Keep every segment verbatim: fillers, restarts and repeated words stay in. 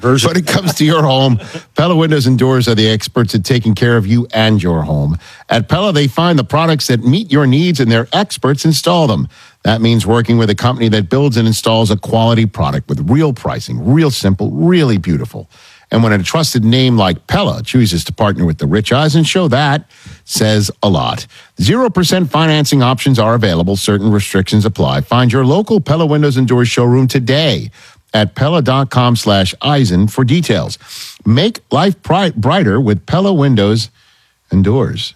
version. When it comes to your home, Pella Windows and Doors are the experts at taking care of you and your home. At Pella, they find the products that meet your needs and their experts install them. That means working with a company that builds and installs a quality product with real pricing, real simple, really beautiful. And when a trusted name like Pella chooses to partner with the Rich Eisen Show, that says a lot. zero percent financing options are available. Certain restrictions apply. Find your local Pella Windows and Doors showroom today at Pella.com slash Eisen for details. Make life pri- brighter with Pella Windows and Doors.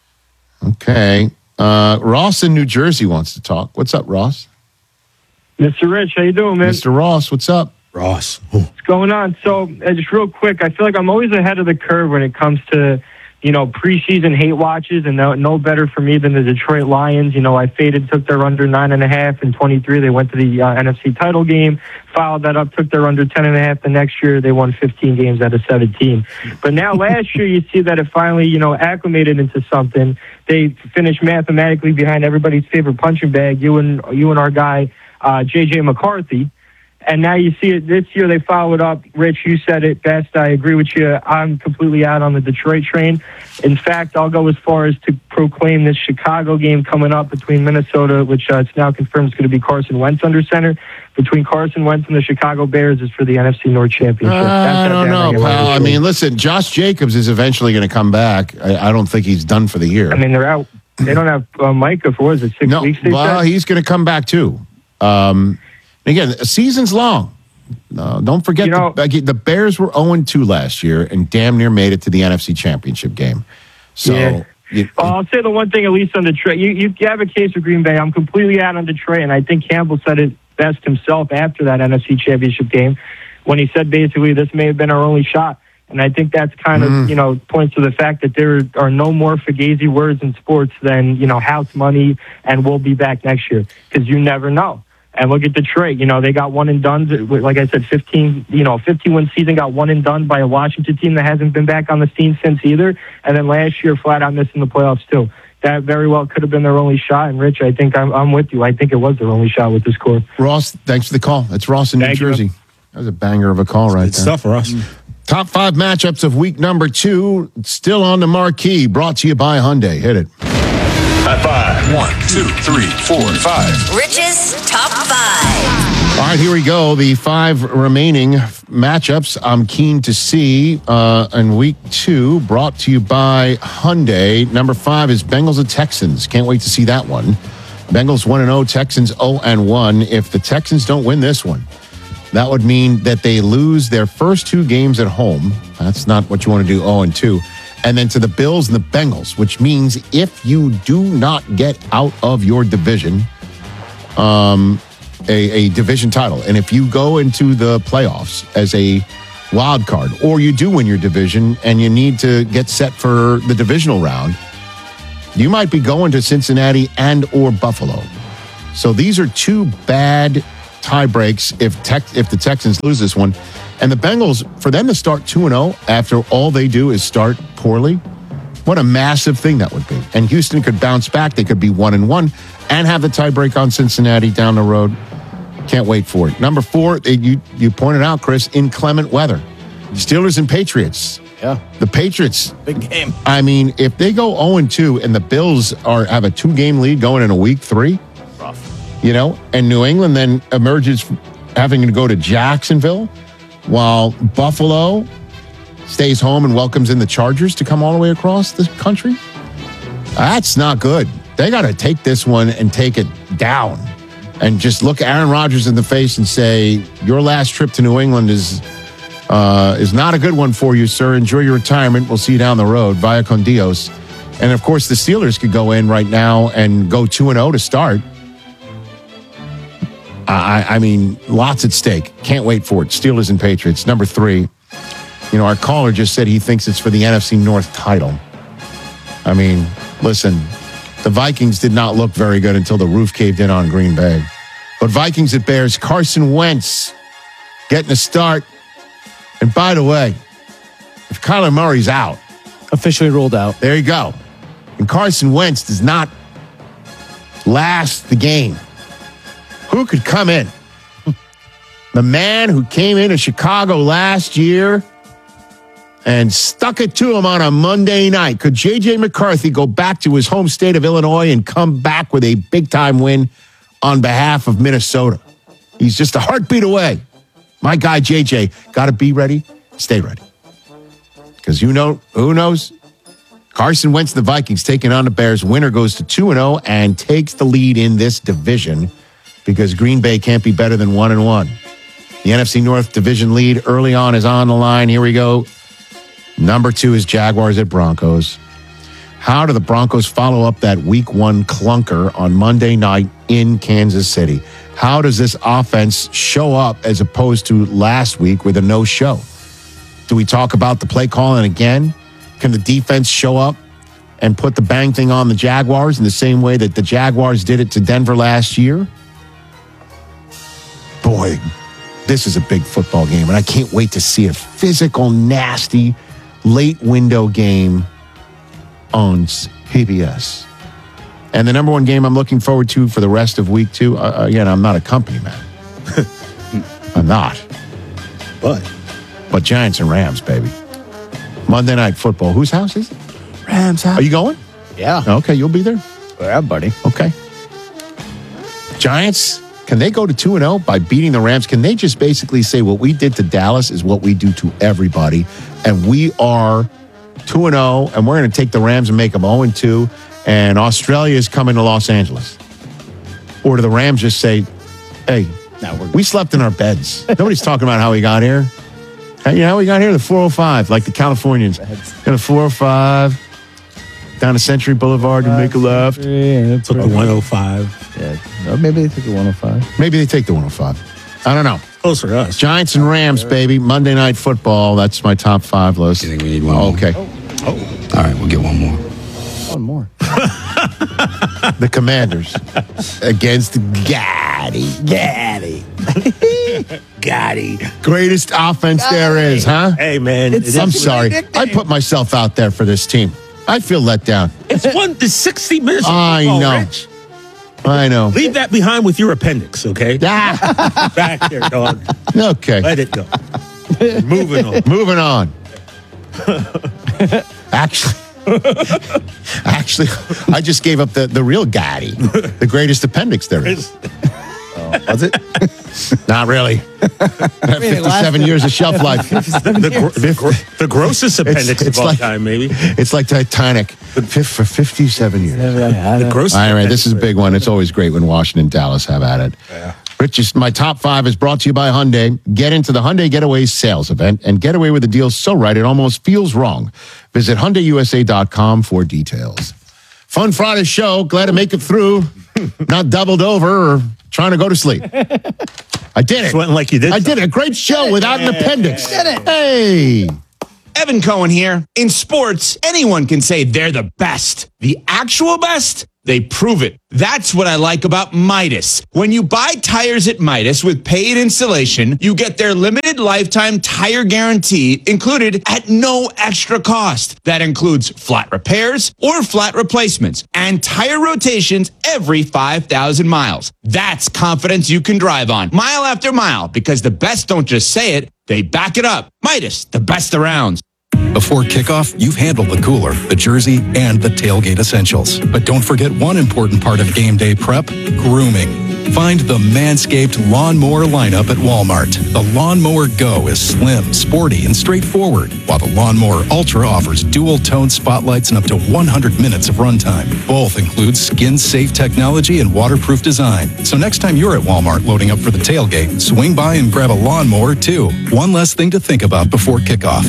Okay. Uh, Ross in New Jersey wants to talk. What's up, Ross? Mister Rich, how you doing, man? Mister Ross, what's up? Ross. What's going on? So, uh, just real quick, I feel like I'm always ahead of the curve when it comes to, you know, preseason hate watches, and no, no better for me than the Detroit Lions. You know, I faded, took their under nine and a half in twenty-three. They went to the uh, N F C title game, followed that up, took their under ten and a half the next year. They won fifteen games out of seventeen. But now last year, you see that it finally, you know, acclimated into something. They finished mathematically behind everybody's favorite punching bag, you and you and our guy, uh, J J McCarthy. And now you see it this year. They followed up. Rich, you said it best. I agree with you. I'm completely out on the Detroit train. In fact, I'll go as far as to proclaim this Chicago game coming up between Minnesota, which uh, it's now confirmed is going to be Carson Wentz under center, between Carson Wentz and the Chicago Bears is for the N F C North Championship. Uh, That's I don't know, I pal. I mean, listen, Josh Jacobs is eventually going to come back. I, I don't think he's done for the year. I mean, they're out. They don't have uh, Micah for, what is it, six no, weeks? They well, said? he's going to come back too. Um, again, a season's long. Uh, don't forget, You know- the, the Bears were oh and two last year and damn near made it to the N F C Championship game. So, Yeah. you- Well, I'll say the one thing, at least on Detroit, you, you have a case with Green Bay. I'm completely out on Detroit, and I think Campbell said it best himself after that N F C Championship game when he said basically this may have been our only shot. And I think that's kind of, Mm. you know, points to the fact that there are no more fugazi words in sports than, you know, house money and we'll be back next year, because you never know. And look at Detroit. You know, they got one and done. Like I said, fifteen, you know, fifty-win season got one and done by a Washington team that hasn't been back on the scene since either. And then last year, flat out missing the playoffs too. That very well could have been their only shot. And Rich, I think I'm, I'm with you. I think it was their only shot with this core. Ross, thanks for the call. That's Ross in Thank New you. Jersey. That was a banger of a call right Good there. stuff for us. Top five matchups of week number two, still on the marquee, brought to you by Hyundai. Hit it. High five. One, two, three, four, five. Rich's Top five. All right, here we go. The five remaining matchups I'm keen to see uh, in week two, brought to you by Hyundai. Number five is Bengals and Texans. Can't wait to see that one. Bengals one and oh, Texans oh and one. If the Texans don't win this one, that would mean that they lose their first two games at home. That's not what you want to do, oh and two. And then to the Bills and the Bengals, which means if you do not get out of your division, um, a, a division title, and if you go into the playoffs as a wild card, or you do win your division and you need to get set for the divisional round, you might be going to Cincinnati and or Buffalo. So these are two bad tie breaks if Tex- if the Texans lose this one. And the Bengals, for them to start two and oh after all they do is start poorly, what a massive thing that would be. And Houston could bounce back. They could be one and one and have the tiebreak on Cincinnati down the road. Can't wait for it. Number four, you, you pointed out, Chris, inclement weather. Steelers and Patriots. Yeah. The Patriots. Big game. I mean, if they go oh and two and the Bills are have a two-game lead going in a week three, Rough. you know, and New England then emerges having to go to Jacksonville, while Buffalo stays home and welcomes in the Chargers to come all the way across the country. That's not good. They got to take this one and take it down and just look Aaron Rodgers in the face and say, your last trip to New England is uh, is not a good one for you, sir. Enjoy your retirement. We'll see you down the road. Via con Dios. And, of course, the Steelers could go in right now and go two and oh to start. I, I mean, lots at stake. Can't wait for it. Steelers and Patriots. Number three, you know, our caller just said he thinks it's for the N F C North title. I mean, listen, the Vikings did not look very good until the roof caved in on Green Bay. But Vikings at Bears, Carson Wentz getting a start. And by the way, if Kyler Murray's out, Officially ruled out. there you go. And Carson Wentz does not last the game, who could come in? The man who came into Chicago last year and stuck it to him on a Monday night. Could J J. McCarthy go back to his home state of Illinois and come back with a big-time win on behalf of Minnesota? He's just a heartbeat away. My guy, J J, got to be ready, stay ready. Because you know, who knows? Carson Wentz, the Vikings, taking on the Bears. Winner goes to two and oh and takes the lead in this division because Green Bay can't be better than one and one. The N F C North division lead early on is on the line. Here we go. Number two is Jaguars at Broncos. How do the Broncos follow up that week one clunker on Monday night in Kansas City? How does this offense show up as opposed to last week with a no-show? Do we talk about the play calling again? Can the defense show up and put the bang thing on the Jaguars in the same way that the Jaguars did it to Denver last year? Boy, this is a big football game, and I can't wait to see a physical, nasty, late window game on P B S. And the number one game I'm looking forward to for the rest of week two, uh, again, I'm not a company man. I'm not. But But Giants and Rams, baby. Monday Night Football. Whose house is it? Rams house. Are you going? Yeah. Okay, you'll be there. Yeah, buddy. Okay. Giants, can they go to two and oh by beating the Rams? Can they just basically say what we did to Dallas is what we do to everybody, and we are two and oh, and we're going to take the Rams and make them oh and two, and Australia is coming to Los Angeles? Or do the Rams just say, hey, No, we're we slept in our beds. Nobody's talking about how we got here. How, you know, how we got here? The four oh five, like the Californians. Got a four oh five down to Century Boulevard to make a left. Yeah, Took the one oh five. Yeah. Or maybe they took the one oh five. Maybe they take the one oh five. I don't know. Closer to us. Giants and Rams, baby. Monday Night Football. That's my top five list. You think we need one Oh, more? okay. All right, we'll get one more. One more. The Commanders against Gaddy. Gaddy. Gotti. Greatest offense there is, huh? Hey, man. it I'm is- sorry. I put myself out there for this team. I feel let down. It's one. It's sixty minutes. Of I football, know. Rich. I know. Leave that behind with your appendix, okay? Ah, Back there, dog. okay. Let it go. Moving on. Moving on. Actually, actually, I just gave up the, the real Gaddy, the greatest appendix there is. Was it? Not really. fifty-seven years of shelf life. The, gro- the, gro- the grossest appendix it's of all like- time, maybe. It's like Titanic Fif- for fifty-seven years. The grossest. All right, this is a appendix. big one. It's always great when Washington and Dallas have at it. Yeah. Rich, is- my top five is brought to you by Hyundai. Get into the Hyundai Getaway sales event and get away with the deal so right it almost feels wrong. Visit Hyundai U S A dot com for details. Fun Friday show. Glad to make it through. Not doubled over or trying to go to sleep. I did it. Sweating like you did. I did it. A great show without an appendix. Did it. Hey. Evan Cohen here. In sports, anyone can say they're the best. The actual best? They prove it. That's what I like about Midas. When you buy tires at Midas with paid installation, you get their limited lifetime tire guarantee included at no extra cost. That includes flat repairs or flat replacements and tire rotations every five thousand miles. That's confidence you can drive on mile after mile because the best don't just say it, they back it up. Midas, the best around. Before kickoff, you've handled the cooler, the jersey, and the tailgate essentials. But don't forget one important part of game day prep, grooming. Find the Manscaped Lawnmower lineup at Walmart. The Lawnmower Go is slim, sporty, and straightforward, while the Lawnmower Ultra offers dual-tone spotlights and up to one hundred minutes of runtime. Both include skin-safe technology and waterproof design. So next time you're at Walmart loading up for the tailgate, swing by and grab a lawnmower, too. One less thing to think about before kickoff.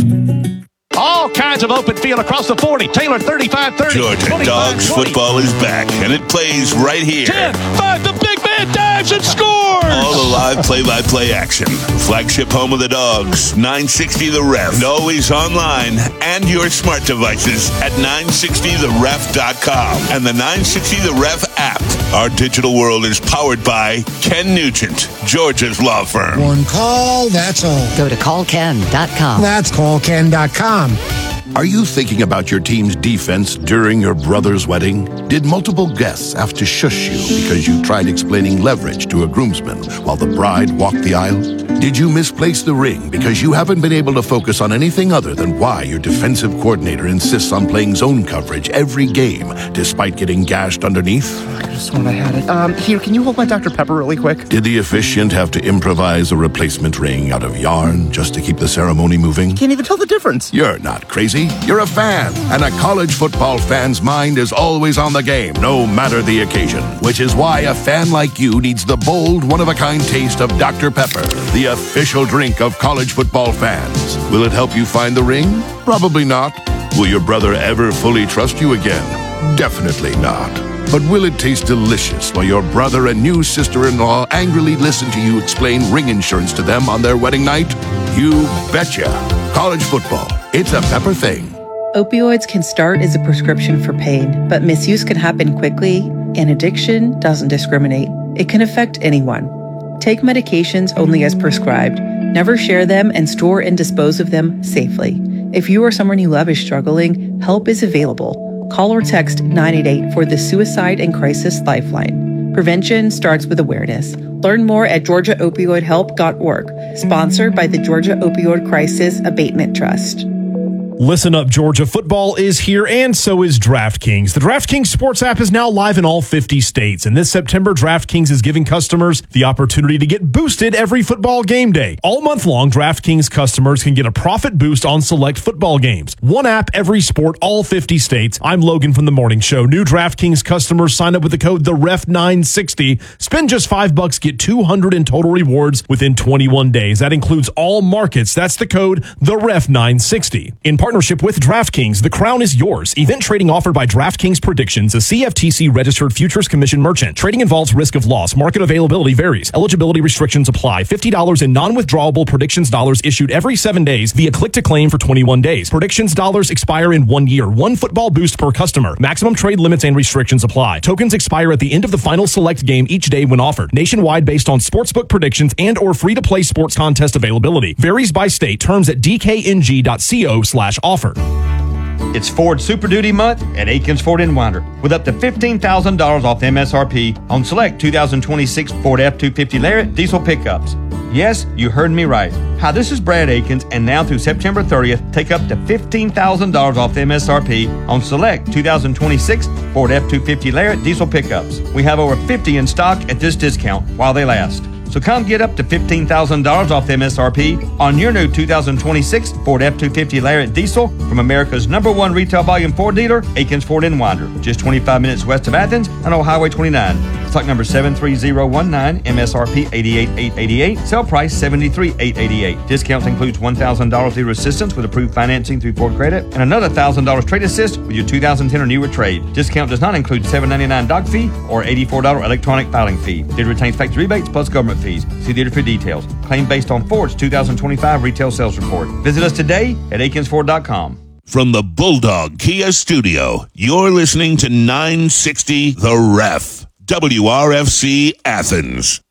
All kinds of open field across the forty. Taylor thirty-five thirty. Georgia Dogs football is back, and it plays right here. ten, five, the big man dives and scores! All the live play-by-play action. Flagship home of the Dogs, nine sixty The Ref. And always online and your smart devices at nine sixty the ref dot com and the nine sixty The Ref app. Our digital world is powered by Ken Nugent, Georgia's law firm. One call, that's all. Go to call ken dot com. That's call ken dot com. Are you thinking about your team's defense during your brother's wedding? Did multiple guests have to shush you because you tried explaining leverage to a groomsman while the bride walked the aisle? Did you misplace the ring because you haven't been able to focus on anything other than why your defensive coordinator insists on playing zone coverage every game despite getting gashed underneath? I could have sworn I had it. Um, here, can you hold my Doctor Pepper really quick? Did the officiant have to improvise a replacement ring out of yarn just to keep the ceremony moving? Can't even tell the difference. You're not crazy. You're a fan, and a college football fan's mind is always on the game, no matter the occasion. Which is why a fan like you needs the bold, one-of-a-kind taste of Doctor Pepper, the official drink of college football fans. Will it help you find the ring? Probably not. Will your brother ever fully trust you again? Definitely not. But will it taste delicious while your brother and new sister-in-law angrily listen to you explain ring insurance to them on their wedding night? You betcha. College football. It's a Pepper thing. Opioids can start as a prescription for pain, but misuse can happen quickly, and addiction doesn't discriminate. It can affect anyone. Take medications only as prescribed. Never share them and store and dispose of them safely. If you or someone you love is struggling, help is available. Call or text nine eight eight for the Suicide and Crisis Lifeline. Prevention starts with awareness. Learn more at georgia opioid help dot org. Sponsored by the Georgia Opioid Crisis Abatement Trust. Listen up, Georgia. Football is here, and so is DraftKings. The DraftKings Sports app is now live in all fifty states, and this September, DraftKings is giving customers the opportunity to get boosted every football game day. All month long, DraftKings customers can get a profit boost on select football games. One app, every sport, all fifty states. I'm Logan from The Morning Show. New DraftKings customers sign up with the code the ref nine sixty. Spend just five bucks, get two hundred in total rewards within twenty-one days. That includes all markets. That's the code the ref nine sixty. In partnership with DraftKings, the crown is yours. Event trading offered by DraftKings Predictions, a C F T C-registered futures commission merchant. Trading involves risk of loss. Market availability varies. Eligibility restrictions apply. fifty dollars in non-withdrawable Predictions dollars issued every seven days via click-to-claim for twenty-one days. Predictions dollars expire in one year. One football boost per customer. Maximum trade limits and restrictions apply. Tokens expire at the end of the final select game each day when offered. Nationwide based on sportsbook predictions and or free-to-play sports contest availability. Varies by state. Terms at d k n g dot co slash offer. It's Ford Super Duty month at Aikens Ford in Winder with up to fifteen thousand dollars off M S R P on select two thousand twenty-six Ford F two fifty Lariat diesel pickups. Yes, you heard me right. Hi, this is Brad Aikens, and now through September thirtieth, take up to fifteen thousand dollars off M S R P on select two thousand twenty-six Ford F two fifty Lariat diesel pickups. We have over fifty in stock at this discount while they last. So come get up to fifteen thousand dollars off M S R P on your new two thousand twenty-six Ford F two fifty Lariat diesel from America's number one retail volume Ford dealer, Aikens Ford in Winder, just twenty-five minutes west of Athens and on Highway twenty-nine. Stock number seven three zero one nine, M S R P eighty-eight thousand eight hundred eighty-eight, sale price seventy-three thousand eight hundred eighty-eight. Discounts includes one thousand dollars dealer assistance with approved financing through Ford Credit and another one thousand dollars trade assist with your two thousand ten or newer trade. Discount does not include seven ninety-nine doc fee or eighty-four dollars electronic filing fee. Dealer retains factory rebates plus government fees. See dealer for details. Claim based on Ford's two thousand twenty-five retail sales report. Visit us today at akins ford dot com. From the Bulldog Kia Studio, you're listening to nine sixty The Ref, W R F C Athens.